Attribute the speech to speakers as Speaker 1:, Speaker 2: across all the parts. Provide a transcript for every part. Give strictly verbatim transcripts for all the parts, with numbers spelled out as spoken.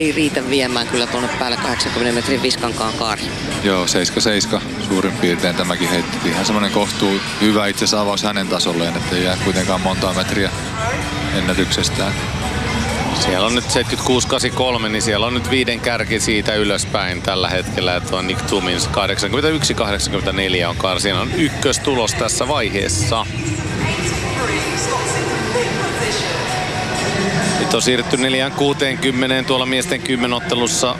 Speaker 1: Ei riitä viemään kyllä tuonne päälle kahdeksankymmenen metrin viskankaan kaari.
Speaker 2: Joo, seitsemän seitsemän suurin piirtein tämäkin heitti. Ihan semmoinen kohtuu hyvä itse asiassa avaus hänen tasolleen, ettei jää kuitenkaan montaa metriä ennätyksestään.
Speaker 3: Siellä on nyt seitsemänkymmentäkuusi kahdeksankymmentäkolme, niin siellä on nyt viiden kärki siitä ylöspäin tällä hetkellä. Että on Nick Tummins kahdeksankymmentäyksi kahdeksankymmentäneljä on karsinan ykköstulos tässä vaiheessa. Nyt on siirrytty neljään kuuteenkymmeneen tuolla miesten kymmenottelussa.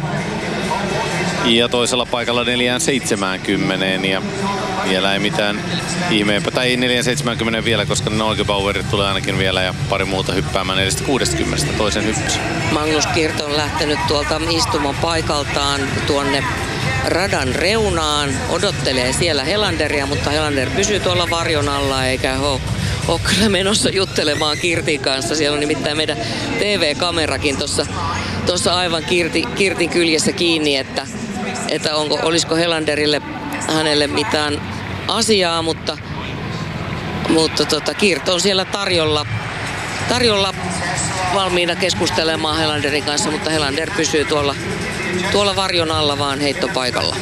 Speaker 3: Ja toisella paikalla neljään seitsemäänkymmeneen. Ja vielä ei mitään ihmeempää. Tai ei neljään seitsemäänkymmeneen vielä, koska Neugebauerit tulee ainakin vielä ja pari muuta hyppäämään neljästä kuuteenkymmeneen toisen hyppys.
Speaker 1: Magnus Kirt on lähtenyt tuolta istuman paikaltaan tuonne radan reunaan. Odottelee siellä Helanderia, mutta Helander pysyy tuolla varjon alla eikä ole, ole kyllä menossa juttelemaan Kirtin kanssa. Siellä on nimittäin meidän T V-kamerakin tuossa tuossa aivan Kirti, Kirtin kyljessä kiinni, että, että onko, olisiko Helanderille hänelle mitään asiaa, mutta, mutta tota, Kirt on siellä tarjolla, tarjolla valmiina keskustelemaan Helanderin kanssa, mutta Helander pysyy tuolla, tuolla varjon alla vaan heittopaikalla.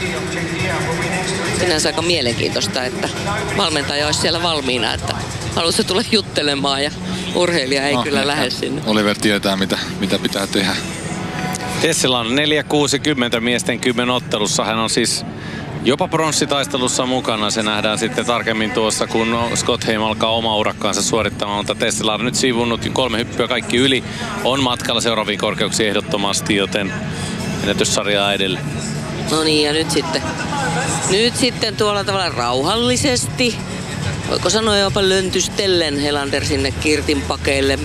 Speaker 1: Sinänsä aika mielenkiintoista, että valmentaja olisi siellä valmiina, että haluaisi tulla juttelemaan ja urheilija ei no, kyllä lähde sinne.
Speaker 2: Oliver tietää, mitä, mitä pitää tehdä.
Speaker 3: Tessillä on neljä kuusikymmentä miesten kymmenottelussa. Hän on siis jopa pronssitaistelussa mukana. Se nähdään sitten tarkemmin tuossa, kun Scott Heim alkaa oma urakkaansa suorittamaan. Mutta Tessillä on nyt sivunnut kolme hyppyä kaikki yli. On matkalla seuraaviin korkeuksiin ehdottomasti, joten ennätyssarjaa edelle.
Speaker 1: No niin, ja nyt sitten, nyt sitten tuolla tavalla rauhallisesti, voiko sanoa jopa löntystellen Helander sinne Kirtin pakeille,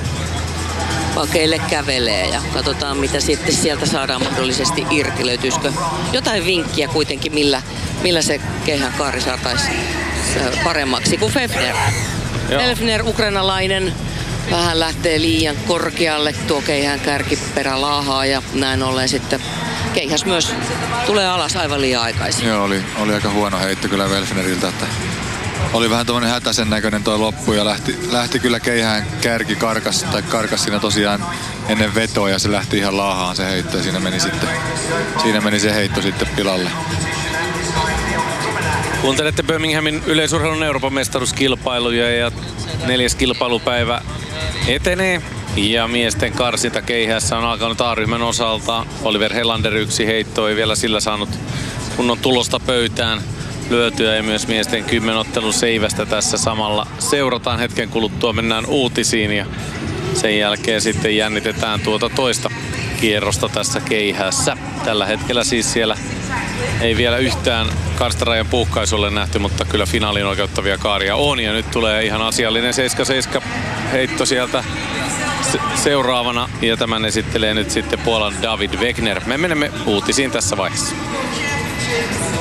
Speaker 1: pakeille kävelee ja katsotaan mitä sitten sieltä saadaan mahdollisesti irti. Löytyisikö jotain vinkkiä kuitenkin, millä, millä se keihän kaari saataisiin paremmaksi kuin Fefner. Fefner, ukrainalainen, vähän lähtee liian korkealle tuo keihän kärkiperä laahaa ja näin ollen sitten keihäs myös tulee alas aivan liian aikaisin.
Speaker 2: Joo, oli, oli aika huono heitto kyllä Welfneriltä, että oli vähän tommonen hätäisen näköinen toi loppu ja lähti, lähti kyllä keihään kärki karkas, tai karkas siinä tosiaan ennen vetoa ja se lähti ihan laahaan se heitto ja siinä meni sitten, siinä meni se heitto sitten pilalle.
Speaker 3: Kuuntelette Birminghamin yleisurheilun Euroopan mestaruuskilpailuja ja neljäs kilpailupäivä etenee. Ja miesten karsinta keihässä on alkanut A-ryhmän osalta. Oliver Helander yksi heitto, ei vielä sillä saanut kunnon tulosta pöytään lyötyä. Ja myös miesten kymmenottelun seivästä tässä samalla seurataan hetken kuluttua. Mennään uutisiin ja sen jälkeen sitten jännitetään tuota toista kierrosta tässä keihässä. Tällä hetkellä siis siellä ei vielä yhtään karstarajan puhkaisulle nähty, mutta kyllä finaalin oikeuttavia kaaria on. Ja nyt tulee ihan asiallinen seitsemän seitsemän heitto sieltä seuraavana. Ja tämän esittelee nyt sitten Puolan David Wegner. Me menemme uutisiin tässä vaiheessa.